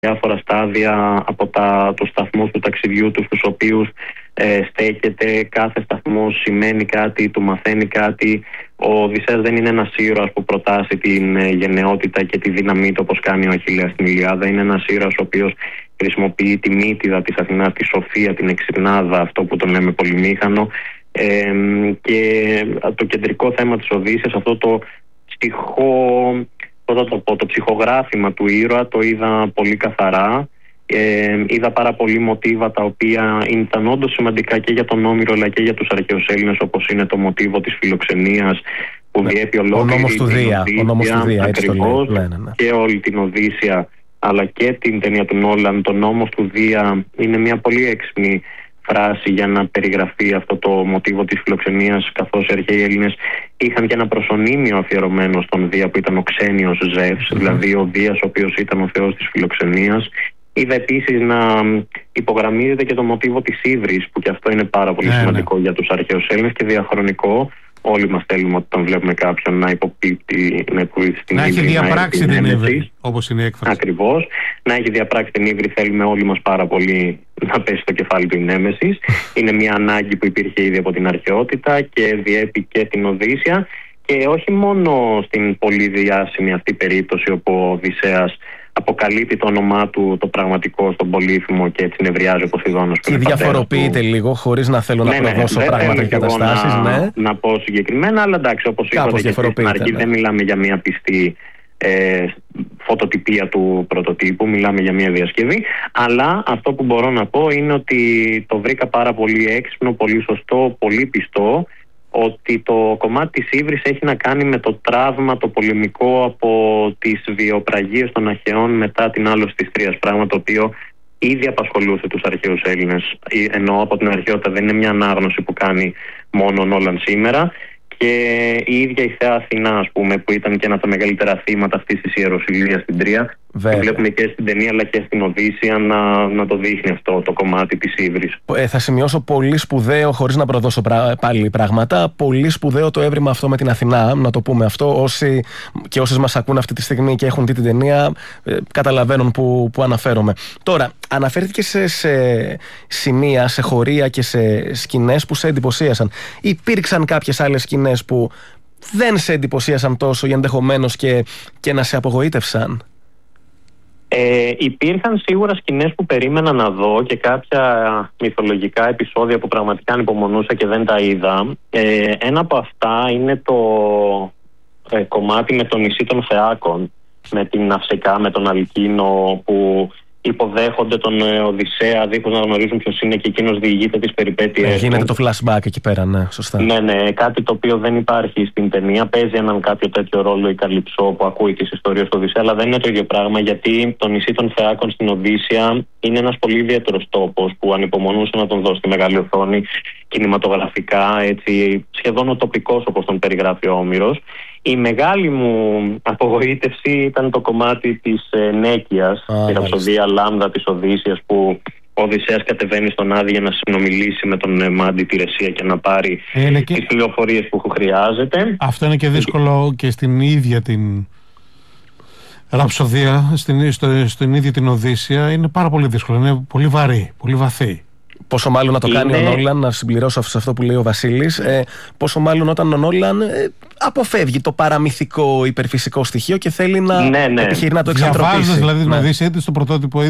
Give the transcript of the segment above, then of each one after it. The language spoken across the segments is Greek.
διάφορα στάδια από τους σταθμούς του ταξιδιού του, στους οποίους στέκεται. Κάθε σταθμός σημαίνει κάτι, του μαθαίνει κάτι. Ο Οδυσσέας δεν είναι ένας ήρωας που προτάσει την γενναιότητα και τη δύναμή του όπως κάνει ο Αχιλλέας στην Ιλιάδα. Είναι ένας ήρωας ο οποίος χρησιμοποιεί τη μύτιδα της Αθηνάς, τη σοφία, την εξυπνάδα, αυτό που τον λέμε πολυμήχανο. Και το κεντρικό θέμα της Οδύσσειας, αυτό το ψυχογράφημα του ήρωα, το είδα πολύ καθαρά. Είδα πάρα πολλοί μοτίβα τα οποία ήταν όντως σημαντικά και για τον Όμηρο αλλά και για τους αρχαίους Έλληνες, όπως είναι το μοτίβο της φιλοξενίας που διέπει ολόκληρη ο νόμος του Δία, ακριβώς, και όλη την Οδύσσεια αλλά και την ταινία του Νόλαν. Το νόμος του Δία είναι μια πολύ έξυπνη φράση για να περιγραφεί αυτό το μοτίβο της φιλοξενίας, καθώς οι αρχαίοι Έλληνες είχαν και ένα προσωνύμιο αφιερωμένο στον Δία που ήταν ο ξένιος Ζεύς, δηλαδή ο Δίας ο οποίος ήταν ο θεός της φιλοξενίας. Είδα επίσης να υπογραμμίζεται και το μοτίβο της ύβρης, που και αυτό είναι πάρα πολύ σημαντικό για τους αρχαίους Έλληνες και διαχρονικό. Όλοι μας θέλουμε όταν βλέπουμε κάποιον να υποπίπτει, να έχει διαπράξει την ύβρη, όπως είναι η έκφραση. Ακριβώς. Να έχει διαπράξει την ύβρη θέλουμε όλοι μας πάρα πολύ να πέσει στο κεφάλι του η Νέμεσης. Είναι μια ανάγκη που υπήρχε ήδη από την αρχαιότητα και διέπει και την Οδύσσεια. Και όχι μόνο στην πολύ διάσημη αυτή περίπτωση όπου ο Οδυσσέας αποκαλύπτει το όνομά του το πραγματικό στον Πολύφημο και έτσι νευριάζει ο Ποσειδώνος. Και διαφοροποιείται λίγο, χωρίς να θέλω να προδώσω πράγματα και καταστάσεις. Να πω συγκεκριμένα, αλλά εντάξει, όπως είπατε και στην αρχή, δεν μιλάμε για μια πιστή φωτοτυπία του πρωτοτύπου, μιλάμε για μια διασκευή. Αλλά αυτό που μπορώ να πω είναι ότι το βρήκα πάρα πολύ έξυπνο, πολύ σωστό, πολύ πιστό, ότι το κομμάτι της ύβρης έχει να κάνει με το τραύμα, το πολεμικό από τις βιοπραγίες των αρχαιών μετά την άλωση της Τρίας, πράγμα το οποίο ήδη απασχολούσε τους αρχαίους Έλληνες, ενώ από την αρχαιότητα δεν είναι μια ανάγνωση που κάνει μόνο ο Νόλαν σήμερα. Και η ίδια η θεά Αθηνά, ας πούμε, που ήταν και ένα από τα μεγαλύτερα θύματα αυτής της ιεροσυλίας στην Τρία, βλέπουμε και στην ταινία αλλά και στην Οδύσσεια να το δείχνει αυτό το κομμάτι της ύβρης. Θα σημειώσω πολύ σπουδαίο, χωρίς να προδώσω πάλι πράγματα, πολύ σπουδαίο το έβριμα αυτό με την Αθηνά, να το πούμε αυτό. Όσοι και όσες μας ακούν αυτή τη στιγμή και έχουν δει την ταινία καταλαβαίνουν που αναφέρομαι. Τώρα, αναφέρθηκε σε σημεία, σε χωρία και σε σκηνές που σε εντυπωσίασαν. Υπήρξαν κάποιες άλλες σκηνές που δεν σε εντυπωσίασαν τόσο ή ενδεχομένως και να σε απογοήτευσαν? Υπήρχαν σίγουρα σκηνές που περίμενα να δω και κάποια μυθολογικά επεισόδια που πραγματικά ανυπομονούσα και δεν τα είδα. Ένα από αυτά είναι το κομμάτι με το νησί των Φεάκων, με την Ναυσικά, με τον Αλκίνο, που υποδέχονται τον Οδυσσέα δίχως να γνωρίζουν ποιος είναι και εκείνος διηγείται τις περιπέτειες. Γίνεται το flashback εκεί πέρα, ναι, σωστά. Ναι, κάτι το οποίο δεν υπάρχει στην ταινία. Παίζει έναν κάποιο τέτοιο ρόλο η Καλυψό που ακούει τις ιστορίες του Οδυσσέα, αλλά δεν είναι το ίδιο πράγμα, γιατί το νησί των Φεάκων στην Οδύσσεια είναι ένας πολύ ιδιαίτερος τόπος που ανυπομονούσε να τον δω στη μεγάλη οθόνη, κινηματογραφικά, έτσι, σχεδόν ο τοπικός όπως τον περιγράφει ο Όμηρος. Η μεγάλη μου απογοήτευση ήταν το κομμάτι της Νέκειας, τη ραψοδία Λάμδα της Οδύσσειας, που ο Οδυσσέας κατεβαίνει στον Άδη για να συνομιλήσει με τον Μάντη τη Ρεσία και να πάρει τις πληροφορίες που χρειάζεται. Αυτό είναι και δύσκολο και στην ίδια την ραψοδία, στην ίδια την Οδύσσεια. Είναι πάρα πολύ δύσκολο, είναι πολύ βαρύ, πολύ βαθύ. Πόσο μάλλον να το κάνει ο Νόλαν, να συμπληρώσω σε αυτό που λέει ο Βασίλης, πόσο μάλλον όταν ο Νόλαν αποφεύγει το παραμυθικό υπερφυσικό στοιχείο και θέλει να επιχειρεί να το εξαντρωπήσει. Διαβάζοντας δηλαδή να δεις είτε στο πρωτότυπο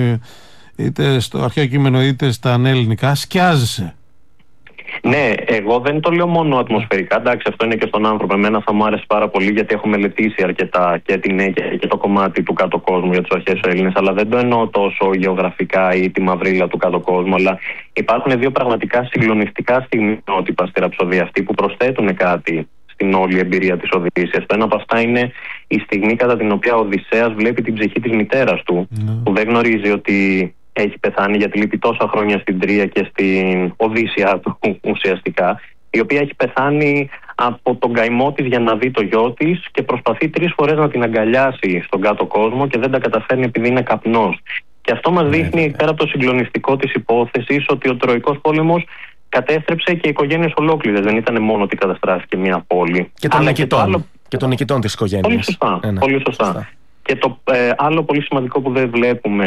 είτε στο αρχαίο κείμενο είτε στα ανελληνικά, σκιάζεσαι. Ναι, εγώ δεν το λέω μόνο ατμοσφαιρικά. Εντάξει, αυτό είναι και στον άνθρωπο. Εμένα θα μου άρεσε πάρα πολύ γιατί έχω μελετήσει αρκετά και την Νέκεια και το κομμάτι του κάτω κόσμου για τους αρχαίους Έλληνες. Αλλά δεν το εννοώ τόσο γεωγραφικά ή τη μαυρίλα του κάτω κόσμου. Αλλά υπάρχουν δύο πραγματικά συγκλονιστικά στιγμιότυπα στη ραψοδία αυτή που προσθέτουν κάτι στην όλη εμπειρία της Οδύσσειας. Το ένα από αυτά είναι η στιγμή κατά την οποία ο Οδυσσέας βλέπει την ψυχή της μητέρας του, που δεν γνωρίζει ότι έχει πεθάνει, γιατί λείπει τόσα χρόνια στην Τρία και στην Οδύσσεια του ουσιαστικά, η οποία έχει πεθάνει από τον καημό της για να δει το γιο της και προσπαθεί 3 φορές να την αγκαλιάσει στον κάτω κόσμο και δεν τα καταφέρνει επειδή είναι καπνός. Και αυτό μας δείχνει, πέρα από το συγκλονιστικό της υπόθεσης, ότι ο Τροϊκός πόλεμος κατέστρεψε και οικογένειες ολόκληρες. Δεν ήταν μόνο ότι καταστράφηκε μια πόλη. Και των νικητών της οικογένειας. Πολύ σωστά. Και το άλλο πολύ σημαντικό που δεν βλέπουμε